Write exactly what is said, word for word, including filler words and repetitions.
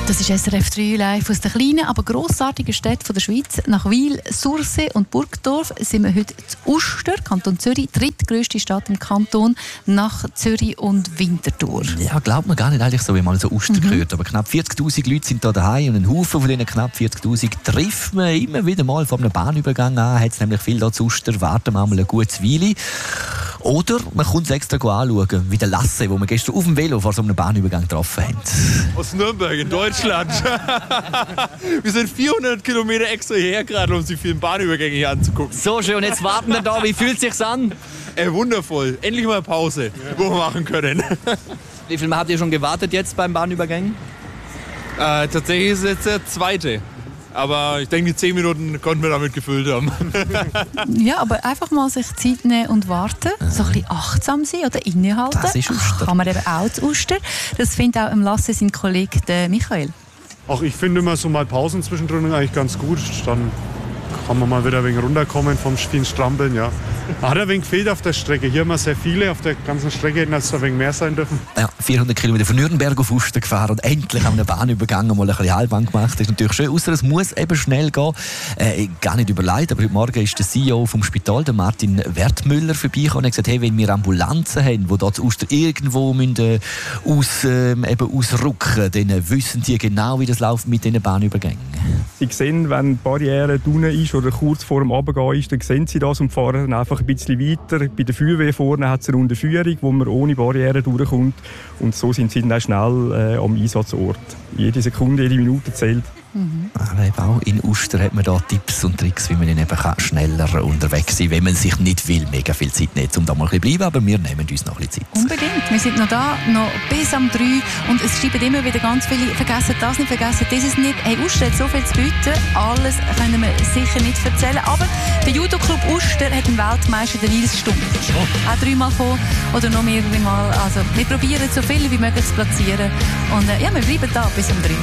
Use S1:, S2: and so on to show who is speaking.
S1: Das ist S R F drei live aus der kleinen, aber grossartigen Städte der Schweiz. Nach Wil, Sursee und Burgdorf sind wir heute zu Uster, Kanton Zürich, drittgrösste Stadt im Kanton, nach Zürich und Winterthur.
S2: Ja, glaubt man gar nicht eigentlich so, wie man so Uster mhm. gehört. Aber knapp vierzigtausend Leute sind hier daheim und einen Haufen von diesen knapp vierzigtausend trifft man immer wieder mal vor einem Bahnübergang an. Hat es nämlich viel hier zu Uster, warten wir mal eine gute Weile. Oder man kommt es extra anschauen, wie der Lasse, wo wir gestern auf dem Velo vor so einem Bahnübergang getroffen haben.
S3: Aus Nürnberg in Deutschland. Wir sind vierhundert Kilometer extra hierher gerade, um sich vielen Bahnübergänge hier anzugucken.
S2: So schön, jetzt warten wir da. Wie fühlt es sich an?
S3: Ey, wundervoll. Endlich mal Pause, wo wir machen können.
S2: Wie viel Mal habt ihr schon gewartet jetzt beim Bahnübergang?
S3: Äh, tatsächlich ist es jetzt der zweite. Aber ich denke, die zehn Minuten konnten wir damit gefüllt haben.
S1: Ja, aber einfach mal sich Zeit nehmen und warten. So ein bisschen achtsam sein oder innehalten.
S2: Das ist Uster.
S1: Kann man eben auch zu Uster. Das findet auch im Lasse sein Kollege der Michael.
S4: Ach, ich finde immer so mal Pausen zwischendrin eigentlich ganz gut. Dann kann man mal wieder ein wenig runterkommen vom vielen Strampeln, ja. Hat ein wenig gefehlt auf der Strecke. Hier haben wir sehr viele. Auf der ganzen Strecke hätten es ein wenig mehr sein dürfen.
S2: Ja, vierhundert Kilometer von Nürnberg auf Uster gefahren und endlich haben wir eine Bahnübergang mal ein bisschen Halbbahn gemacht. Das ist natürlich schön, ausser es muss eben schnell gehen. Äh, gar nicht überlegt, aber heute Morgen ist der C E O vom Spital, der Martin Wertmüller, vorbeigekommen und hat gesagt, hey, wenn wir Ambulanzen haben, die dort Uster irgendwo müssen, äh, aus, äh, eben ausrücken, dann wissen die genau, wie das läuft mit diesen Bahnübergängen.
S5: Sie sehen, wenn die Barriere unten ist oder kurz vor dem Runtergehen ist, dann sehen Sie das und fahren dann einfach ein bisschen weiter. Bei der Feuerwehr vorne hat es eine runde Führung, wo man ohne Barriere durchkommt. Und so sind Sie dann auch schnell äh, am Einsatzort. Jede Sekunde, jede Minute zählt.
S1: Mhm.
S2: Aber eben auch in Uster hat man da Tipps und Tricks, wie man eben kann schneller unterwegs sein kann, wenn man sich nicht will, mega viel Zeit nicht, um da mal ein bisschen bleiben, aber wir nehmen uns noch ein bisschen Zeit.
S1: Unbedingt. Wir sind noch da, noch bis am drei und es schreiben immer wieder ganz viele, vergessen das nicht, vergessen dieses nicht. Hey, Uster hat so viel zu bieten, alles können wir sicher nicht erzählen, aber der Judo-Club Uster hat einen Weltmeister, den Nils Stumpf. Auch dreimal gekommen oder noch mehrere Mal. Also wir probieren so viele wie möglich zu platzieren und äh, ja, wir bleiben da bis am drei.